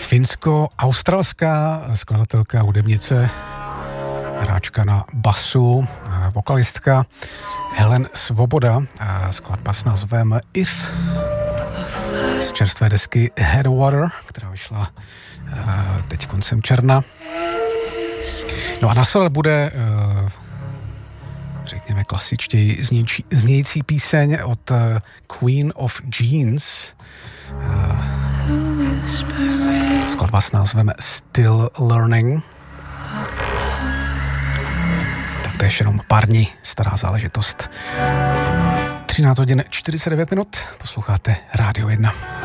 finsko-australská skladatelka, hudebnice, hráčka na basu, vokalistka Helen Svoboda. Skladba s názvem If z čerstvé desky Headwater, která vyšla teď koncem června. No a následovat bude řekněme klasičtěji znějící píseň od Queen of Jeans. Skladba s názvem Still Learning. Tak to je jenom pár dní stará záležitost. 13 hodin 49 minut, posloucháte Rádio 1.